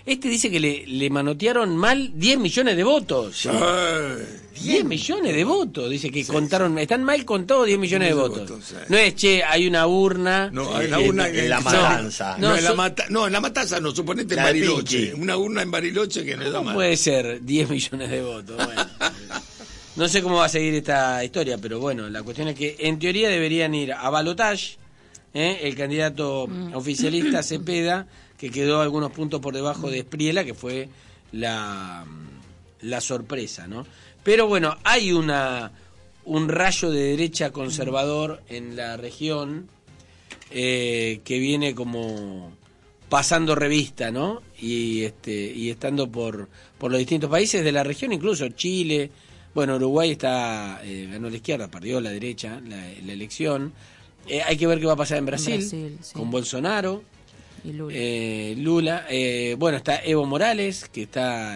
Este dice que le manotearon mal 10 millones de votos. 10 millones de votos, dice que contaron, están mal contados 10 millones de votos. No es, che, hay una urna. No, hay una urna en la matanza. En la matanza no, suponete en Bariloche. Una urna en Bariloche que no da mal. Puede ser 10 millones de votos, bueno. No sé cómo va a seguir esta historia, pero bueno, la cuestión es que en teoría deberían ir a balotage, el candidato oficialista Cepeda, que quedó algunos puntos por debajo de Espriella, que fue la sorpresa, ¿no? Pero bueno, hay un rayo de derecha conservador en la región que viene como pasando revista, ¿no? Y estando por los distintos países de la región, incluso Chile. Bueno, Uruguay ganó la izquierda, perdió la derecha la elección. Hay que ver qué va a pasar en Brasil sí. Con Bolsonaro y Lula. Bueno, está Evo Morales, que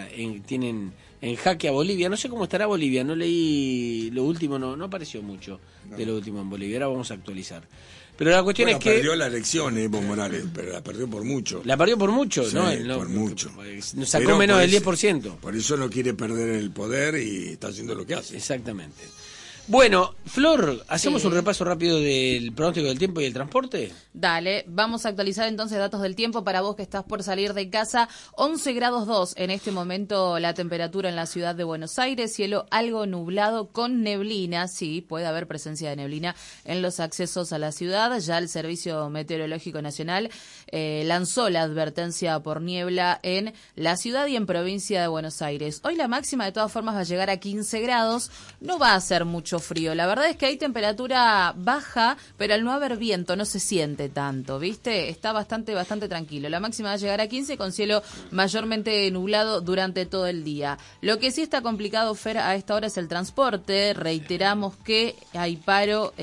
tienen en jaque a Bolivia. No sé cómo estará Bolivia, no leí lo último, no apareció mucho de lo último en Bolivia. Ahora vamos a actualizar. Pero la cuestión es que... perdió la elección Evo Morales, pero la perdió por mucho. La perdió por mucho, sí, ¿no? Por mucho. Nos sacó menos del 10%. Por eso no quiere perder el poder y está haciendo lo que hace. Exactamente. Bueno, Flor, ¿hacemos un repaso rápido del pronóstico del tiempo y el transporte? Dale, vamos a actualizar entonces datos del tiempo para vos que estás por salir de casa. 11 grados 2 en este momento la temperatura en la ciudad de Buenos Aires, cielo algo nublado con neblina, sí, puede haber presencia de neblina en los accesos a la ciudad. Ya el Servicio Meteorológico Nacional lanzó la advertencia por niebla en la ciudad y en provincia de Buenos Aires. Hoy la máxima de todas formas va a llegar a 15 grados, no va a ser mucho frío. La verdad es que hay temperatura baja, pero al no haber viento no se siente tanto, ¿viste? Está bastante tranquilo. La máxima va a llegar a 15 con cielo mayormente nublado durante todo el día. Lo que sí está complicado, Fer, a esta hora es el transporte. Reiteramos que hay paro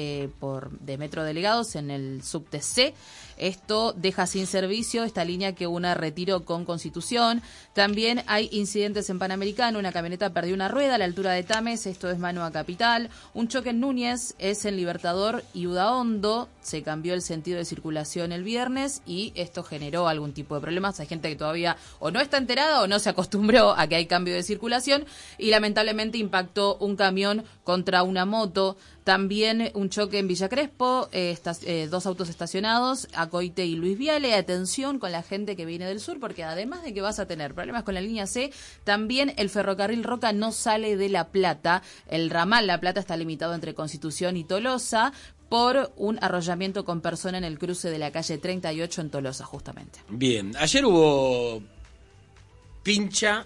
de Metro Delegados en el subte C. Esto deja sin servicio esta línea que une Retiro con Constitución. También hay incidentes en Panamericano. Una camioneta perdió una rueda a la altura de Tames, esto es mano a Capital. Un choque en Núñez es en Libertador y Udaondo. Se cambió el sentido de circulación el viernes y esto generó algún tipo de problemas. Hay gente que todavía o no está enterada o no se acostumbró a que hay cambio de circulación y lamentablemente impactó un camión contra una moto. También un choque en Villa Crespo, dos autos estacionados, Acoite y Luis Viale. Atención con la gente que viene del sur, porque además de que vas a tener problemas con la línea C, también el ferrocarril Roca no sale de La Plata. El ramal La Plata está limitado entre Constitución y Tolosa por un arrollamiento con persona en el cruce de la calle 38 en Tolosa, justamente. Bien, ayer hubo pincha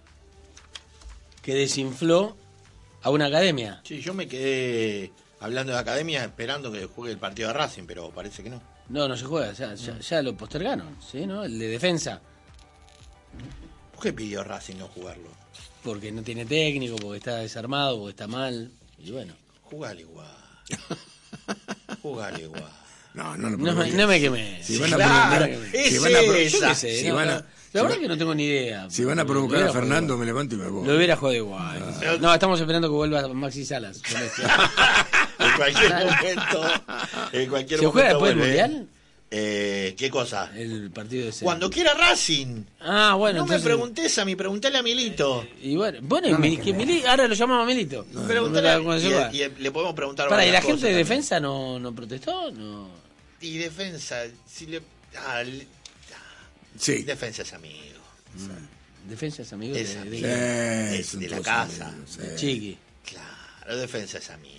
que desinfló a una academia. Sí, yo me quedé hablando de academia esperando que juegue el partido de Racing, pero parece que no. No se juega, ya lo postergaron, ¿sí? ¿No? El de defensa. ¿Por qué pidió Racing no jugarlo? Porque no tiene técnico, porque está desarmado, porque está mal, y bueno. Jugale igual. Jugale igual. No me quemé. Si van a la verdad que no tengo ni idea. Si van a provocar a Fernando, me levanto y me voy. Lo hubiera jugado igual. No, estamos esperando que vuelva Maxi Salas. En cualquier momento. ¿Se juega después del Mundial? ¿Qué cosa? El partido de ese. Cuando quiera Racing. Ah, bueno. No entonces... me preguntes a mí, preguntale a Milito. Y bueno, ahora lo llamamos a Milito. Y le podemos preguntar. ¿Y la gente de defensa no protestó? No. Y defensa, sí. Defensa es amigo. Defensa es amigo de la casa. De Chiqui. Claro, defensa es amigo.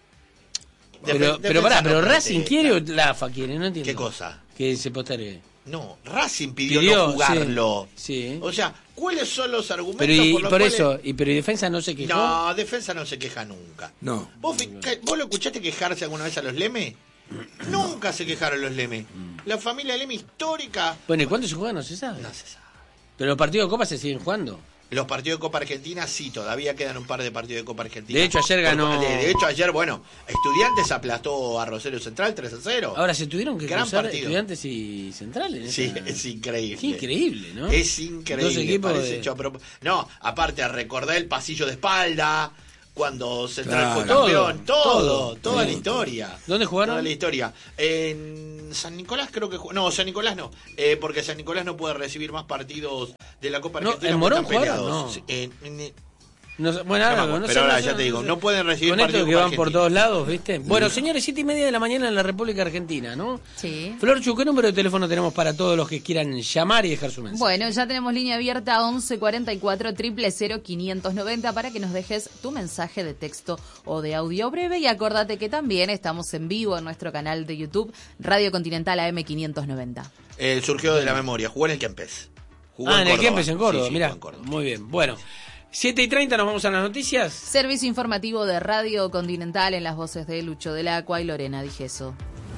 Pero Racing quiere o la AFA quiere, no entiendo. ¿Qué cosa? Que se postergue. No, Racing pidió no jugarlo. Sí. O sea, ¿cuáles son los argumentos pero por los cuales... pero defensa no se quejó? No, defensa no se queja nunca. No. ¿Vos lo escuchaste quejarse alguna vez a los Leme? Nunca se quejaron los Leme. La familia Leme histórica... Bueno, ¿y cuándo se juega? No se sabe. No se sabe. ¿Pero los partidos de Copa se siguen jugando? Los partidos de Copa Argentina sí, todavía quedan un par de partidos de Copa Argentina. De hecho, ayer ganó... De hecho, ayer, Estudiantes aplastó a Rosario Central 3-0. Ahora, ¿se tuvieron que cruzar Estudiantes y Centrales? Sí, es increíble. Qué increíble, ¿no? Es increíble. Dos equipos No, aparte, a recordar el pasillo de espalda, cuando Central fue campeón. Toda la historia. ¿Dónde jugaron? Toda la historia. En San Nicolás creo que no, San Nicolás no, porque San Nicolás no puede recibir más partidos de la Copa Argentina. ¿En Morón jugaron? No. No, bueno, pero ahora ya te digo, no pueden recibir con esto que van por todos lados, ¿viste? Bueno, señores, 7:30 de la mañana en la República Argentina, ¿no? Sí. Florchu, ¿qué número de teléfono tenemos para todos los que quieran llamar y dejar su mensaje? Bueno, ya tenemos línea abierta 11 44 000 590 para que nos dejes tu mensaje de texto o de audio breve. Y acordate que también estamos en vivo en nuestro canal de YouTube, Radio Continental AM 590. Surgió de la memoria, jugó en el Kempes. En el Kempes, en Córdoba, sí, mirá. Muy bien, bueno. 7:30, nos vamos a las noticias. Servicio informativo de Radio Continental en las voces de Lucho del Acua y Lorena Digeso.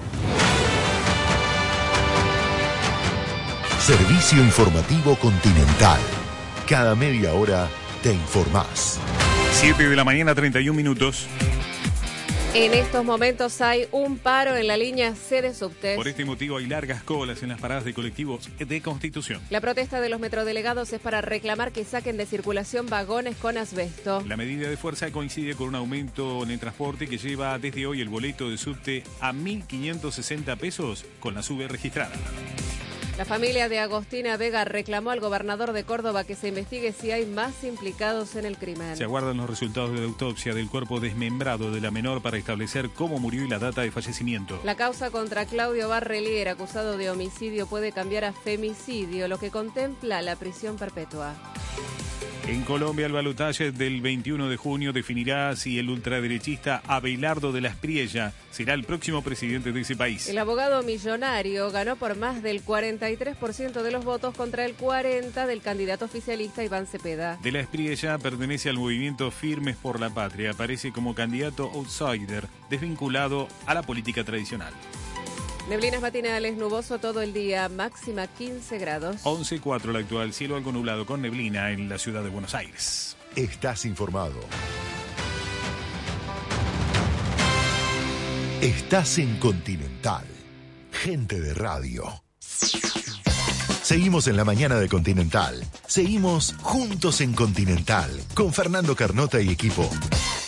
Servicio informativo Continental. Cada media hora te informás. 7 de la mañana, 31 minutos. En estos momentos hay un paro en la línea C de subtes. Por este motivo hay largas colas en las paradas de colectivos de Constitución. La protesta de los metrodelegados es para reclamar que saquen de circulación vagones con asbesto. La medida de fuerza coincide con un aumento en el transporte que lleva desde hoy el boleto de subte a 1.560 pesos con la sube registrada. La familia de Agostina Vega reclamó al gobernador de Córdoba que se investigue si hay más implicados en el crimen. Se aguardan los resultados de la autopsia del cuerpo desmembrado de la menor para establecer cómo murió y la data de fallecimiento. La causa contra Claudio Barrelier, acusado de homicidio, puede cambiar a femicidio, lo que contempla la prisión perpetua. En Colombia, el balotaje del 21 de junio definirá si el ultraderechista Abelardo de la Espriella será el próximo presidente de ese país. El abogado millonario ganó por más del 43% de los votos contra el 40% del candidato oficialista Iván Cepeda. De la Espriella pertenece al movimiento Firmes por la Patria. Aparece como candidato outsider, desvinculado a la política tradicional. Neblinas matinales, nuboso todo el día, máxima 15 grados. 11:04 la actual, cielo algo nublado con neblina en la ciudad de Buenos Aires. Estás informado. Estás en Continental. Gente de radio. Seguimos en la mañana de Continental. Seguimos juntos en Continental con Fernando Carnota y equipo.